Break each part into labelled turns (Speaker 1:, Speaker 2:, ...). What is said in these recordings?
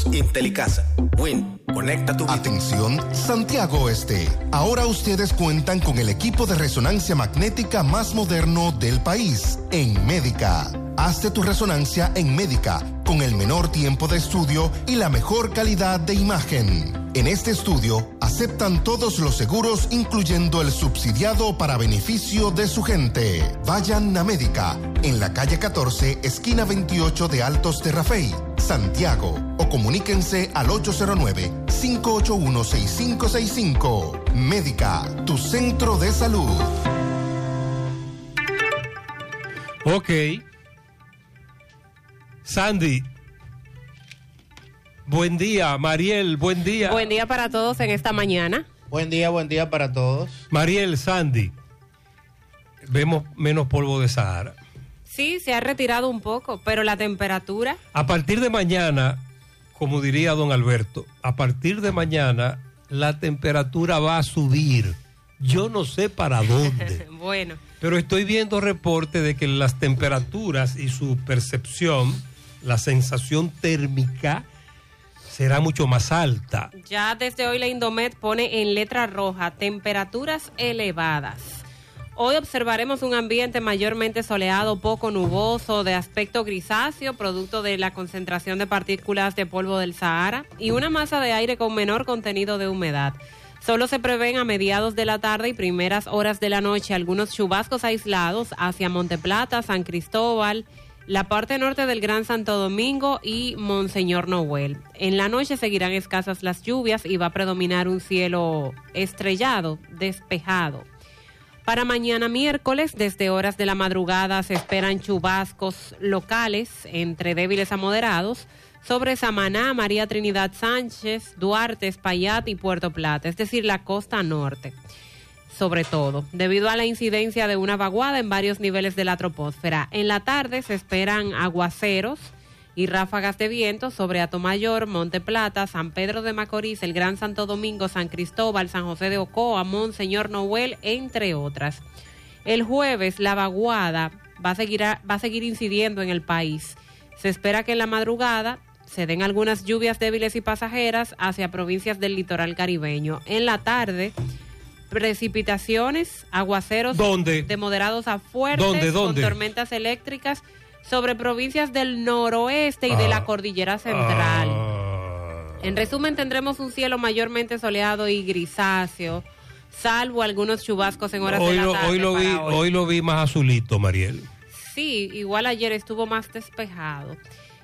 Speaker 1: Intelicasa. Win. Conecta tu vida.
Speaker 2: Atención, Santiago Este. Ahora ustedes cuentan con el equipo de resonancia magnética más moderno del país, en Médica. Hazte tu resonancia en Médica, con el menor tiempo de estudio y la mejor calidad de imagen. En este estudio, aceptan todos los seguros, incluyendo el subsidiado para beneficio de su gente. Vayan a Médica, en la calle 14, esquina 28 de Altos de Rafey, Santiago. O comuníquense al 809-581-6565. Médica, tu centro de salud.
Speaker 3: Ok. Sandy. Buen día, Mariel, buen día.
Speaker 4: Buen día para todos en esta mañana.
Speaker 5: Buen día para todos.
Speaker 3: Mariel, Sandy, vemos menos polvo de Sahara.
Speaker 4: Sí, se ha retirado un poco, pero la temperatura...
Speaker 3: A partir de mañana, como diría don Alberto, a partir de mañana la temperatura va a subir. Yo no sé para dónde.
Speaker 4: Bueno.
Speaker 3: Pero estoy viendo reportes de que las temperaturas y su percepción, la sensación térmica, será mucho más alta.
Speaker 4: Ya desde hoy la Indomet pone en letra roja temperaturas elevadas. Hoy observaremos un ambiente mayormente soleado, poco nuboso, de aspecto grisáceo, producto de la concentración de partículas de polvo del Sahara, y una masa de aire con menor contenido de humedad. Solo se prevén a mediados de la tarde y primeras horas de la noche algunos chubascos aislados hacia Monteplata, San Cristóbal, la parte norte del Gran Santo Domingo y Monseñor Noel. En la noche seguirán escasas las lluvias y va a predominar un cielo estrellado, despejado. Para mañana miércoles, desde horas de la madrugada, se esperan chubascos locales entre débiles a moderados sobre Samaná, María Trinidad Sánchez, Duarte, Espaillat y Puerto Plata, es decir, la costa norte. Sobre todo, debido a la incidencia de una vaguada en varios niveles de la troposfera. En la tarde se esperan aguaceros y ráfagas de viento sobre Atomayor, Monte Plata, San Pedro de Macorís, el Gran Santo Domingo, San Cristóbal, San José de Ocoa, Monseñor Noel, entre otras. El jueves la vaguada va a seguir incidiendo en el país. Se espera que en la madrugada se den algunas lluvias débiles y pasajeras hacia provincias del litoral caribeño. En la tarde, precipitaciones, aguaceros de moderados a fuertes, con tormentas eléctricas sobre provincias del noroeste y de la cordillera central. En resumen, tendremos un cielo mayormente soleado y grisáceo, salvo algunos chubascos en horas de la tarde.
Speaker 3: Hoy lo vi más azulito, Mariel.
Speaker 4: Sí, igual ayer estuvo más despejado.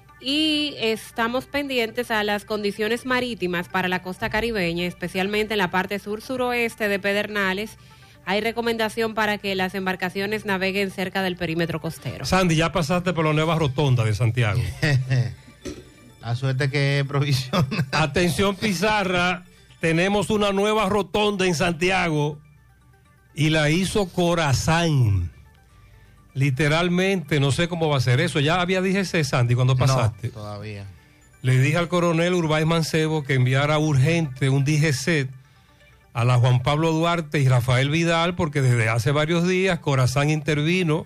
Speaker 4: Y estamos pendientes a las condiciones marítimas para la costa caribeña, especialmente en la parte sur-suroeste de Pedernales. Hay recomendación para que las embarcaciones naveguen cerca del perímetro costero.
Speaker 3: Sandy, ya pasaste por la nueva rotonda de Santiago.
Speaker 5: La suerte que es provisión.
Speaker 3: Atención, Pizarra, tenemos una nueva rotonda en Santiago y la hizo Corazán. Literalmente, no sé cómo va a ser eso. Ya había DGC, Sandy, cuando pasaste.
Speaker 5: No, todavía.
Speaker 3: Le dije al coronel Urbáez Mancebo que enviara urgente un DGC a la Juan Pablo Duarte y Rafael Vidal, porque desde hace varios días Corazán intervino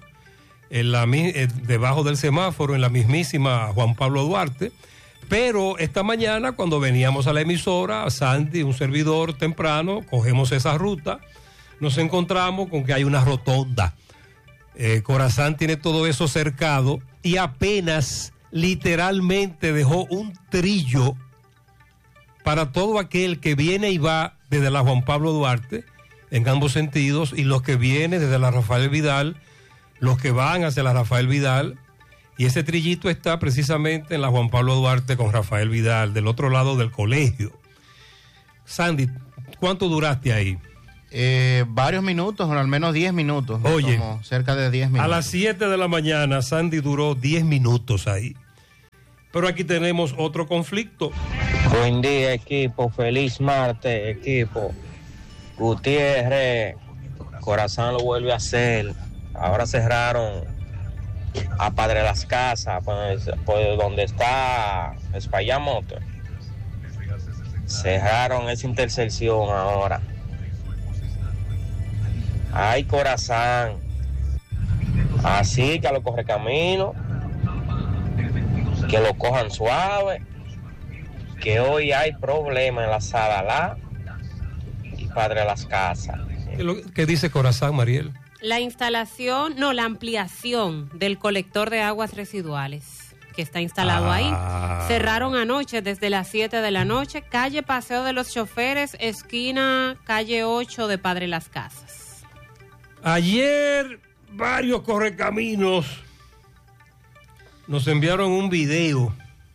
Speaker 3: debajo del semáforo en la mismísima Juan Pablo Duarte. Pero esta mañana, cuando veníamos a la emisora, Sandy, un servidor temprano, cogemos esa ruta, nos encontramos con que hay una rotonda. Corazán tiene todo eso cercado y apenas literalmente dejó un trillo para todo aquel que viene y va desde la Juan Pablo Duarte en ambos sentidos, y los que vienen desde la Rafael Vidal, los que van hacia la Rafael Vidal, y ese trillito está precisamente en la Juan Pablo Duarte con Rafael Vidal, del otro lado del colegio. Sandy, ¿cuánto duraste ahí?
Speaker 5: Varios minutos, al menos 10 minutos.
Speaker 3: Oye,
Speaker 5: como cerca de 10 minutos.
Speaker 3: A las 7 de la mañana, Sandy duró 10 minutos ahí. Pero aquí tenemos otro conflicto.
Speaker 6: Buen día, equipo. Feliz martes, equipo. Gutiérrez, Corazán lo vuelve a hacer. Ahora cerraron a Padre Las Casas, pues donde está Espaillat Motor. Cerraron esa intersección ahora. Ay, Corazán. Así que a los correcaminos, que lo cojan suave. que hoy hay problemas en la Sadalá y Padre Las Casas.
Speaker 3: ¿Qué dice Corazán, Mariel?
Speaker 4: La ampliación del colector de aguas residuales que está instalado ahí. Cerraron anoche desde las 7 de la noche, calle Paseo de los Choferes, esquina calle 8 de Padre Las Casas.
Speaker 3: Ayer varios correcaminos nos enviaron un video,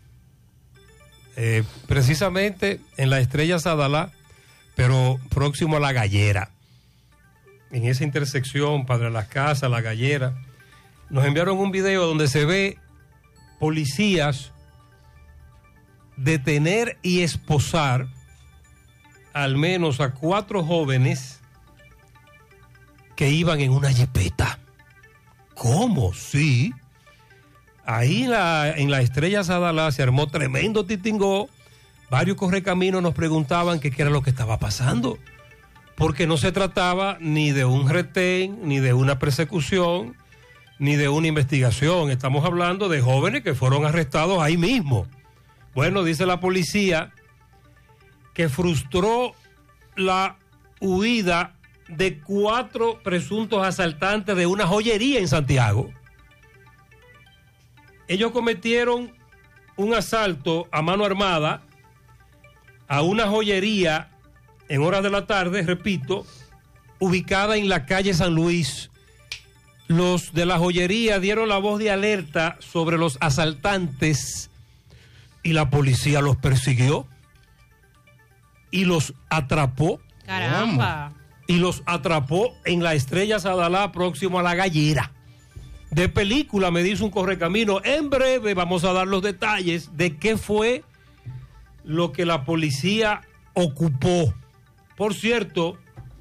Speaker 3: precisamente en la Estrella Sadalá, pero próximo a La Gallera. En esa intersección, Padre Las Casas, La Gallera, nos enviaron un video donde se ve policías detener y esposar al menos a 4 jóvenes que iban en una jipeta. ¿Cómo? Sí. Ahí en la Estrella Sadalá se armó tremendo titingó. Varios correcaminos nos preguntaban qué era lo que estaba pasando, porque no se trataba ni de un retén, ni de una persecución, ni de una investigación. Estamos hablando de jóvenes que fueron arrestados ahí mismo. Bueno, dice la policía que frustró la huida de 4 presuntos asaltantes de una joyería en Santiago. Ellos cometieron un asalto a mano armada a una joyería en horas de la tarde, repito, ubicada en la calle San Luis. Los de la joyería dieron la voz de alerta sobre los asaltantes y la policía los persiguió y los atrapó.
Speaker 4: ¡Caramba!
Speaker 3: Y los atrapó en la Estrella Sadalá, próximo a La Gallera. De película, me dice un correcamino. En breve vamos a dar los detalles de qué fue lo que la policía ocupó. Por cierto,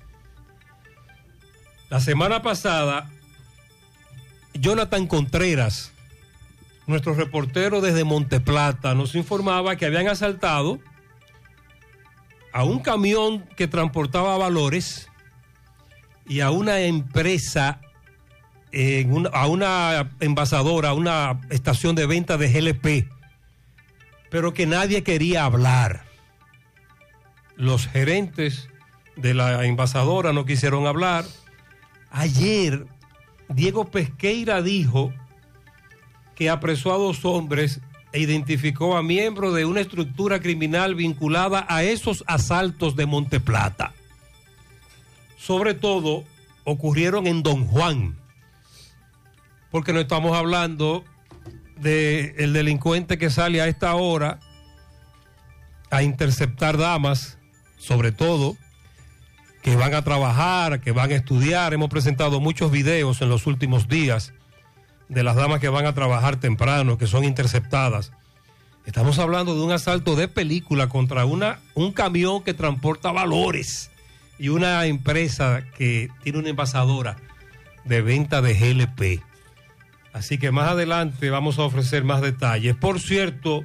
Speaker 3: la semana pasada, Jonathan Contreras, nuestro reportero desde Monteplata, nos informaba que habían asaltado a un camión que transportaba valores y a una empresa, a una envasadora, a una estación de venta de GLP, pero que nadie quería hablar. Los gerentes de la envasadora no quisieron hablar. Ayer, Diego Pesqueira dijo que apresó a 2 hombres e identificó a miembros de una estructura criminal vinculada a esos asaltos de Monteplata. Sobre todo, ocurrieron en Don Juan, porque no estamos hablando del delincuente que sale a esta hora a interceptar damas, sobre todo, que van a trabajar, que van a estudiar. Hemos presentado muchos videos en los últimos días de las damas que van a trabajar temprano, que son interceptadas. Estamos hablando de un asalto de película contra un camión que transporta valores y una empresa que tiene una envasadora de venta de GLP. Así que más adelante vamos a ofrecer más detalles. Por cierto,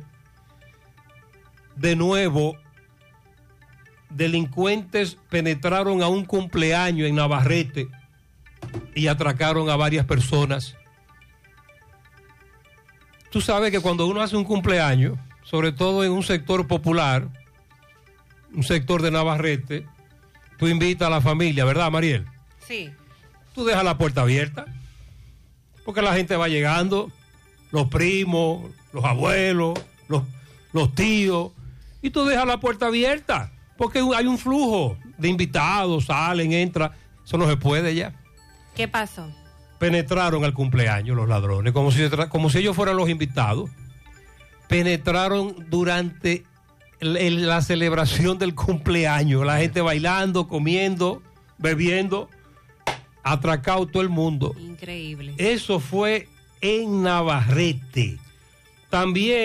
Speaker 3: de nuevo, delincuentes penetraron a un cumpleaños en Navarrete y atracaron a varias personas. Tú sabes que cuando uno hace un cumpleaños, sobre todo en un sector popular, un sector de Navarrete, tú invitas a la familia, ¿verdad, Mariel?
Speaker 4: Sí.
Speaker 3: Tú dejas la puerta abierta, porque la gente va llegando, los primos, los abuelos, los tíos, y tú dejas la puerta abierta, porque hay un flujo de invitados, salen, entran. Eso no se puede ya.
Speaker 4: ¿Qué pasó?
Speaker 3: Penetraron al cumpleaños los ladrones, como si ellos fueran los invitados. Penetraron durante la celebración del cumpleaños, la gente bailando, comiendo, bebiendo, atracado todo el mundo.
Speaker 4: Increíble.
Speaker 3: Eso fue en Navarrete. También